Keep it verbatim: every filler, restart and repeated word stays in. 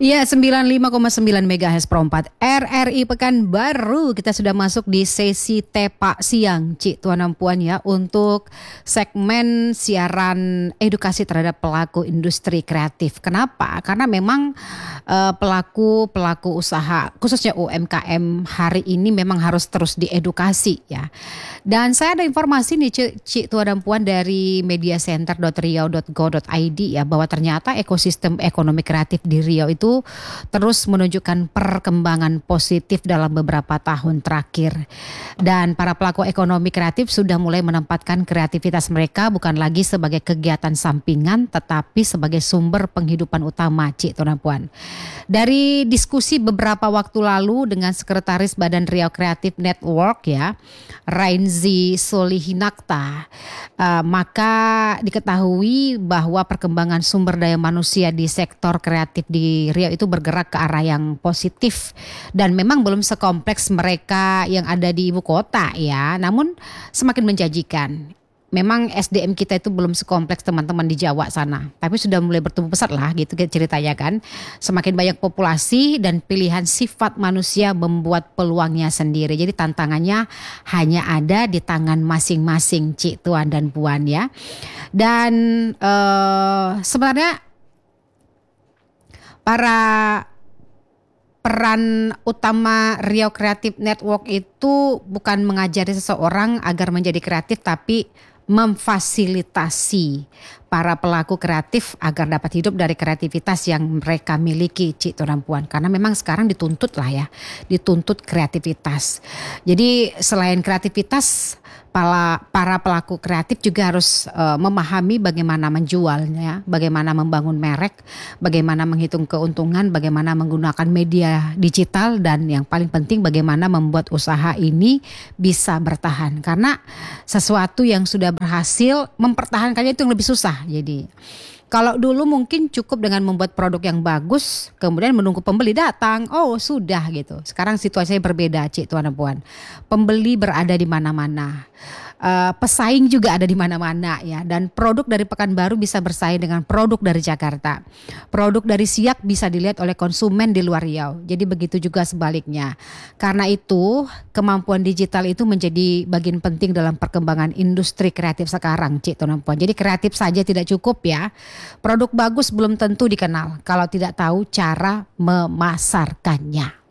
Iya, sembilan puluh lima koma sembilan megahertz per empat R R I Pekanbaru. Kita sudah masuk di sesi Tepak Siang, Cik Tuan dan Puan ya, untuk segmen siaran edukasi terhadap pelaku industri kreatif. Kenapa? Karena memang uh, pelaku-pelaku usaha, khususnya U M K M hari ini memang harus terus diedukasi ya. Dan saya ada informasi nih Cik, Cik Tuan dan Puan dari mediacenter dot riau dot go dot i d ya, bahwa ternyata ekosistem ekonomi kreatif di Riau itu terus menunjukkan perkembangan positif dalam beberapa tahun terakhir. Dan para pelaku ekonomi kreatif sudah mulai menempatkan kreativitas mereka bukan lagi sebagai kegiatan sampingan tetapi sebagai sumber penghidupan utama, Cik Tuan dan Puan. Dari diskusi beberapa waktu lalu dengan Sekretaris Badan Riau Creative Network ya, Rainzi Solihinakta, uh, maka diketahui bahwa perkembangan sumber daya manusia di sektor kreatif di Riau itu bergerak ke arah yang positif dan memang belum sekompleks mereka yang ada di ibu kota ya, namun semakin menjanjikan. Memang S D M kita itu belum sekompleks teman-teman di Jawa sana, tapi sudah mulai bertumbuh pesat lah gitu ceritanya kan. Semakin banyak populasi dan pilihan sifat manusia membuat peluangnya sendiri. Jadi tantangannya hanya ada di tangan masing-masing, Cik Tuan dan Puan ya. Dan uh, sebenarnya para peran utama Riau Creative Network itu bukan mengajari seseorang agar menjadi kreatif, tapi memfasilitasi para pelaku kreatif agar dapat hidup dari kreativitas yang mereka miliki, Cik Tuan dan Puan. Karena memang sekarang dituntut lah ya, dituntut kreativitas. Jadi selain kreativitas, para, para pelaku kreatif juga harus uh, memahami bagaimana menjualnya, bagaimana membangun merek, bagaimana menghitung keuntungan, bagaimana menggunakan media digital, dan yang paling penting bagaimana membuat usaha ini bisa bertahan. Karena sesuatu yang sudah berhasil, mempertahankannya itu yang lebih susah. Jadi kalau dulu mungkin cukup dengan membuat produk yang bagus, kemudian menunggu pembeli datang, oh sudah gitu. Sekarang situasinya berbeda, Cik Tuan dan Puan. Pembeli berada di mana-mana. Uh, pesaing juga ada di mana-mana ya, dan produk dari Pekanbaru bisa bersaing dengan produk dari Jakarta. Produk dari Siak bisa dilihat oleh konsumen di luar Riau. Jadi begitu juga sebaliknya. Karena itu kemampuan digital itu menjadi bagian penting dalam perkembangan industri kreatif sekarang, Cik Tuan dan Puan. Jadi kreatif saja tidak cukup ya. Produk bagus belum tentu dikenal kalau tidak tahu cara memasarkannya.